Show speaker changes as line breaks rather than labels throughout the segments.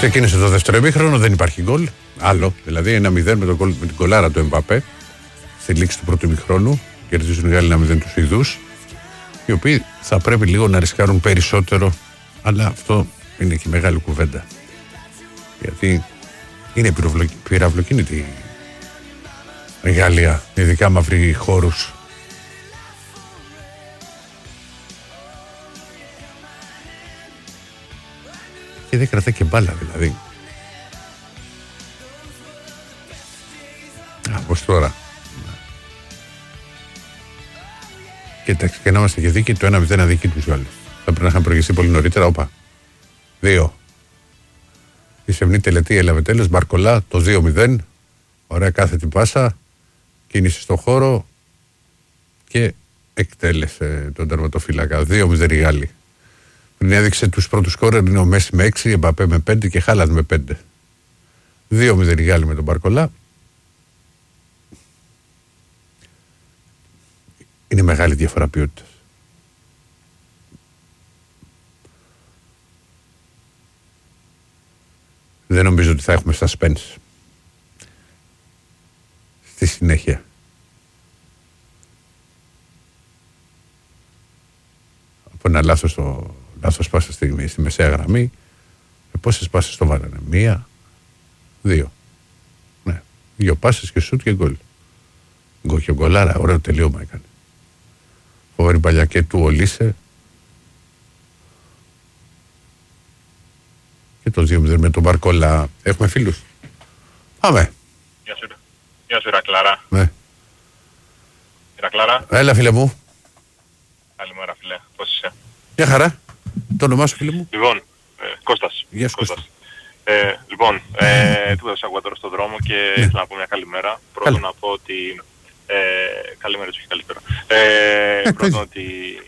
Ξεκίνησε το δεύτερο ημίχρονο, δεν υπάρχει γκολ. Άλλο, δηλαδή 1-0 με την γκολάρα του Εμπαπέ στη λήξη του πρώτου ημίχρονου. Κερδίζουν οι Γάλλοι 1-0 τους Ιδούς, οι οποίοι θα πρέπει λίγο να ρισκάρουν περισσότερο, αλλά αυτό είναι και μεγάλη κουβέντα. Γιατί είναι πυραυλοκίνητη η Γαλλία, ειδικά μαύροι χώρους. Και δεν κρατάει και μπάλα δηλαδή. Όπως τώρα. Και εντάξει, και να είμαστε και δίκοι, το 1-0 αδίκη τους Γάλλους. Θα πρέπει να είχαν προηγηθεί πολύ νωρίτερα. Όπα. 2. Η σεμνή τελετή έλαβε τέλος. Μπαρκολά το 2-0. Ωραία κάθετη πάσα. Κίνηση στο χώρο. Και εκτέλεσε τον τερματοφύλακα. 2-0 οι Γάλλοι. Πριν έδειξε τους πρώτους σκόρερ είναι ο Μέση με 6, Εμπαπέ με 5 και Χάλαντ με 5. 2-0 οι Γάλλοι με τον Μπαρκολά. Είναι μεγάλη διαφορά ποιότητας. Δεν νομίζω ότι θα έχουμε suspense στη συνέχεια. Από ένα λάθος πάσα στη μεσαία γραμμή. Πόσες πάσες το βάλανε? 1, 2. Ναι. 2 πάσες και σούτ και γκολ. Γκολ και γκολάρα. Ωραίο τελείωμα έκανε. Φοβερή παλιά και του Ολίσε. Και το 2-0 με τον Μπαρκόλα. Έχουμε φίλους? Πάμε.
Γεια σου Ηρακλάρα.
Ναι.
Ηρακλάρα.
Έλα φίλε μου.
Καλημέρα φίλε. Πώς είσαι?
Μια χαρά. Το όνομά σου φίλε μου?
Λοιπόν, Κώστας.
Γεια σου Κώστα.
Λοιπόν, του ακούω τώρα στον δρόμο και θέλω να πω μια καλημέρα. Πρώτον να πω ότι... καλημέρα σου και καλύτερα. Πρώτον ότι...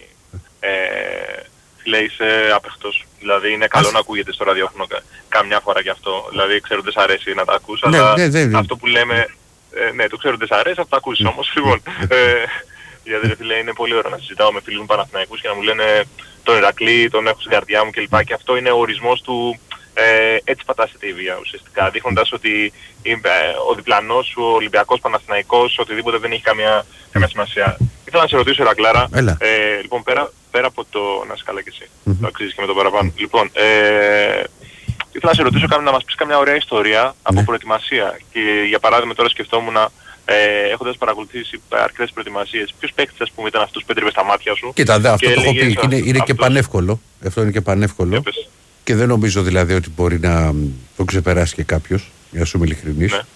φίλε είσαι απεχτός. Δηλαδή είναι καλό να ακούγεται στο ραδιόφωνο καμιά φορά κι αυτό. Δηλαδή ξέρω ότι δεν σ' αρέσει να τα ακούς, αλλά αυτό που λέμε... ναι, το ξέρω ότι δεν σ' αρέσει, αυτό το ακούσεις όμως. Λοιπόν, γιατί ρε φίλε είναι πολύ ωραίο να συζητάω με φίλους μου Παναθηναϊκούς και να μου λένε τον Ηρακλή, τον έχω στην καρδιά μου κλπ. Και αυτό είναι ο ορισμός του έτσι πατάς τη βία ουσιαστικά, δείχνοντας ότι ο διπλανός σου, ο Ολυμπιακός, Παναθηναϊκός, οτιδήποτε δεν έχει καμία σημασία. Ήθελα να σε ρωτήσω Ηρακλάρα, λοιπόν πέρα από το... να είσαι καλά κι εσύ, το αξίζεις και με το παραπάνω. Λοιπόν, ήθελα να σε ρωτήσω να μας πεις καμιά ωραία ιστορία από προετοιμασία. Και για παράδειγμα τώρα σκεφτόμουν έχοντας παρακολουθήσει αρκετές προετοιμασίες, ποιος παίκτης ας πούμε ήταν αυτός που έτριβε στα μάτια σου?
Κοίτα, αυτό το έχω πει, είναι και πανεύκολο. Αυτό είναι και πανεύκολο. Και δεν νομίζω δηλαδή ότι μπορεί να το ξεπεράσει και κάποιος, για να σου είμαι ειλικρινής.
Ναι.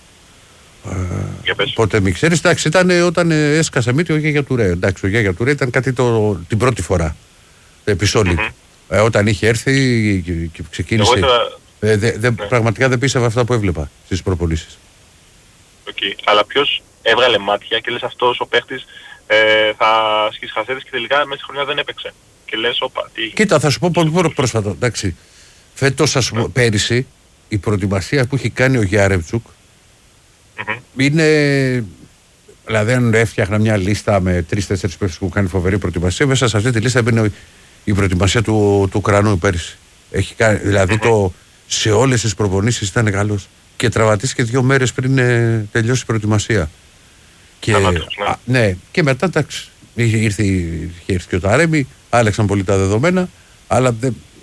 Οπότε μην ξέρεις, εντάξει, ήταν όταν έσκασε μύτη ο Γιάγια Τουρέ. Εντάξει, ο Γιάγια Τουρέ ήταν κάτι την πρώτη φορά επισόλυ. Όταν είχε έρθει και ξεκίνησε. Πραγματικά δεν πίστευα αυτά που έβλεπα στις προπονήσεις.
Αλλά ποιος έβγαλε μάτια και λες αυτός ο παίχτης θα σκίσει χασέτες και τελικά μέσα στη χρονιά δεν έπαιξε. Και λες, όπα, τι...
Κοίτα, θα σου πω πολύ πρόσφατα, εντάξει. Φέτος, ας πούμε, πέρυσι, η προετοιμασία που έχει κάνει ο Γιάρεμτσουκ είναι... Δηλαδή, αν έφτιαχνα μια λίστα με 3-4 παίκτες που έχουν κάνει φοβερή προετοιμασία, μέσα σε αυτή τη λίστα έμπαινε η προετοιμασία του Ουκρανού πέρυσι. Έχει κάνει, δηλαδή, σε όλες τις προπονήσεις ήταν καλός. Και τραυματίστηκε 2 μέρες πριν τελειώσει η προετοιμασία. Και, ναι, και μετά, εντάξει, είχε έρθει και ο Ταρέμι, άλλαξαν πολύ τα δεδομένα, αλλά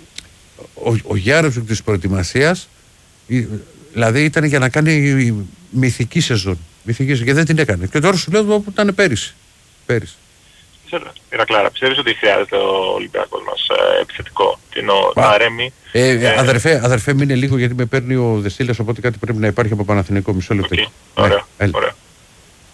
ο Γιάρεμτσουκ της προετοιμασίας, δηλαδή ήταν για να κάνει μυθική σεζόν. Και δεν την έκανε. Και τώρα σου λέω που ήταν πέρυσι.
Ηρακλάρα, πιστεύεις ότι χρειάζεται ο Ολυμπιακός μας επιθετικό? Ο Ταρέμι.
Αδερφέ, μείνε λίγο γιατί με παίρνει ο Δεσίλας, οπότε κάτι πρέπει να υπάρχει από Παναθηναϊκό. Μισό λεπτό.
Ωραία.